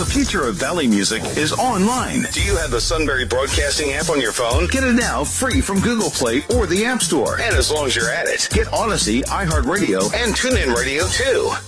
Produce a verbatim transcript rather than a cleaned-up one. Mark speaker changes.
Speaker 1: The future of Valley music is online. Do you have the Sunbury Broadcasting app on your phone? Get it now free from Google Play or the App Store. And as long as you're at it, get Odyssey, iHeartRadio, and TuneIn Radio too.